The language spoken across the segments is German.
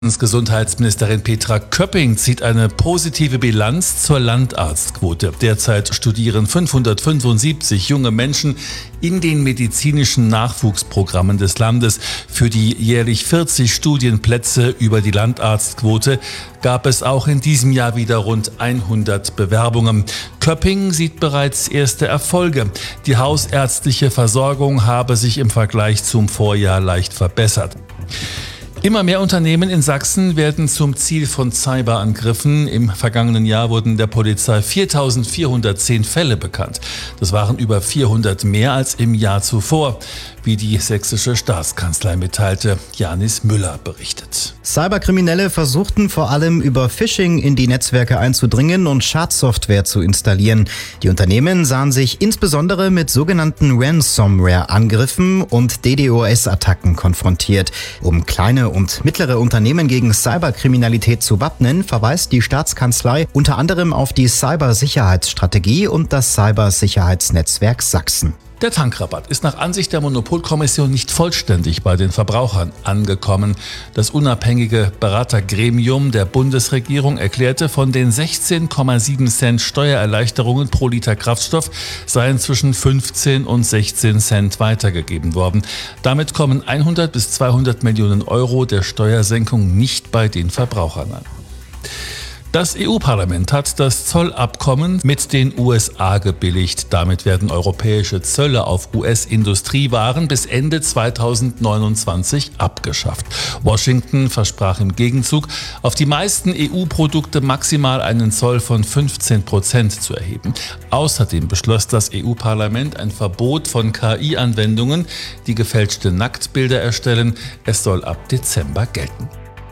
Gesundheitsministerin Petra Köpping zieht eine positive Bilanz zur Landarztquote. Derzeit studieren 575 junge Menschen in den medizinischen Nachwuchsprogrammen des Landes. Für die jährlich 40 Studienplätze über die Landarztquote gab es auch in diesem Jahr wieder rund 100 Bewerbungen. Köpping sieht bereits erste Erfolge. Die hausärztliche Versorgung habe sich im Vergleich zum Vorjahr leicht verbessert. Immer mehr Unternehmen in Sachsen werden zum Ziel von Cyberangriffen. Im vergangenen Jahr wurden der Polizei 4.410 Fälle bekannt. Das waren über 400 mehr als im Jahr zuvor, wie die sächsische Staatskanzlei mitteilte. Janis Müller berichtet. Cyberkriminelle versuchten vor allem über Phishing in die Netzwerke einzudringen und Schadsoftware zu installieren. Die Unternehmen sahen sich insbesondere mit sogenannten Ransomware-Angriffen und DDoS-Attacken konfrontiert. Um kleine und mittlere Unternehmen gegen Cyberkriminalität zu wappnen, verweist die Staatskanzlei unter anderem auf die Cybersicherheitsstrategie und das Cybersicherheitsnetzwerk Sachsen. Der Tankrabatt ist nach Ansicht der Monopolkommission nicht vollständig bei den Verbrauchern angekommen. Das unabhängige Beratergremium der Bundesregierung erklärte, von den 16,7 Cent Steuererleichterungen pro Liter Kraftstoff seien zwischen 15 und 16 Cent weitergegeben worden. Damit kommen 100 bis 200 Millionen Euro der Steuersenkung nicht bei den Verbrauchern an. Das EU-Parlament hat das Zollabkommen mit den USA gebilligt. Damit werden europäische Zölle auf US-Industriewaren bis Ende 2029 abgeschafft. Washington versprach im Gegenzug, auf die meisten EU-Produkte maximal einen Zoll von 15% zu erheben. Außerdem beschloss das EU-Parlament ein Verbot von KI-Anwendungen, die gefälschte Nacktbilder erstellen. Es soll ab Dezember gelten.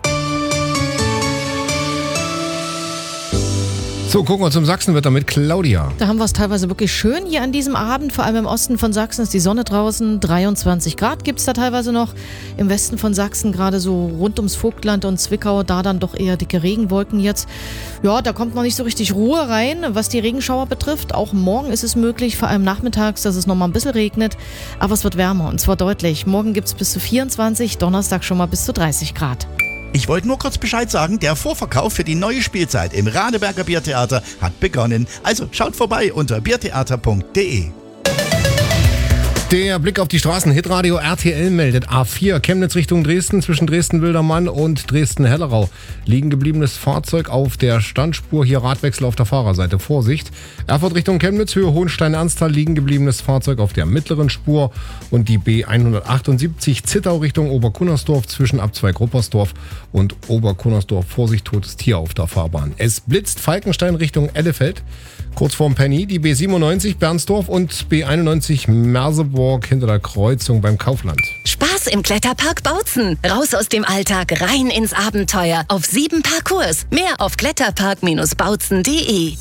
So, gucken wir zum Sachsenwetter mit Claudia. Da haben wir es teilweise wirklich schön hier an diesem Abend. Vor allem im Osten von Sachsen ist die Sonne draußen. 23 Grad gibt es da teilweise noch. Im Westen von Sachsen, gerade so rund ums Vogtland und Zwickau, da dann doch eher dicke Regenwolken jetzt. Ja, da kommt noch nicht so richtig Ruhe rein, was die Regenschauer betrifft. Auch morgen ist es möglich, vor allem nachmittags, dass es noch mal ein bisschen regnet. Aber es wird wärmer und zwar deutlich. Morgen gibt es bis zu 24, Donnerstag schon mal bis zu 30 Grad. Ich wollte nur kurz Bescheid sagen, der Vorverkauf für die neue Spielzeit im Radeberger Biertheater hat begonnen. Also schaut vorbei unter biertheater.de. Der Blick auf die Straßen. Hitradio RTL meldet A4 Chemnitz Richtung Dresden zwischen Dresden-Wildermann und Dresden-Hellerau. Liegen gebliebenes Fahrzeug auf der Standspur. Hier Radwechsel auf der Fahrerseite. Vorsicht. Erfurt Richtung Chemnitz, Höhe Hohenstein-Ernsthal. Liegen gebliebenes Fahrzeug auf der mittleren Spur. Und die B178 Zittau Richtung Oberkunnersdorf zwischen Abzweig-Ruppersdorf und Oberkunnersdorf. Vorsicht, totes Tier auf der Fahrbahn. Es blitzt Falkenstein Richtung Ellefeld. Kurz vorm Penny die B97 Bernsdorf und B91 Merseburg hinter der Kreuzung beim Kaufland. Spaß im Kletterpark Bautzen. Raus aus dem Alltag, rein ins Abenteuer. Auf 7 Parcours. Mehr auf kletterpark-bautzen.de.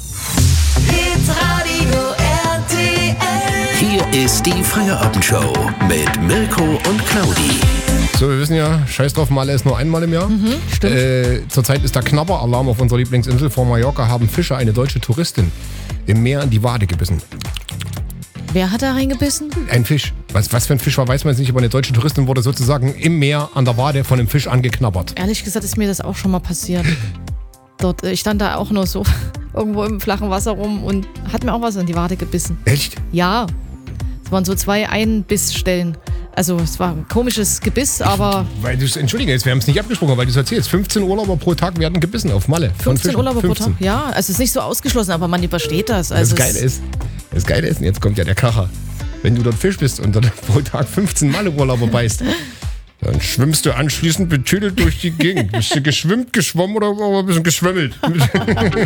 Hitradio RTL. Hier ist die Feierabendshow mit Mirko und Claudi. So, wir wissen ja, scheiß drauf, Malle ist nur einmal im Jahr. Stimmt. Zurzeit ist der Knabberalarm auf unserer Lieblingsinsel. Vor Mallorca haben Fischer eine deutsche Touristin im Meer in die Wade gebissen. Wer hat da reingebissen? Ein Fisch. Was für ein Fisch war, weiß man jetzt nicht, aber eine deutsche Touristin wurde sozusagen im Meer an der Wade von einem Fisch angeknabbert. Ehrlich gesagt ist mir das auch schon mal passiert. Dort, ich stand da auch nur so irgendwo im flachen Wasser rum und hat mir auch was in die Wade gebissen. Echt? Ja. Es waren so 2 Einbissstellen. Also es war ein komisches Gebiss, aber... Entschuldige, jetzt, wir haben es nicht abgesprochen, weil du es erzählst. 15 Urlauber pro Tag werden gebissen auf Malle. 15 Urlauber pro Tag? Ja, also es ist nicht so ausgeschlossen, aber man übersteht das. Also das Geile ist, und jetzt kommt ja der Kracher. Wenn du dort Fisch bist und dort pro Tag 15 Malle-Urlauber beißt, dann schwimmst du anschließend betüdelt durch die Gegend. Bist du geschwommen oder ein bisschen geschwemmelt?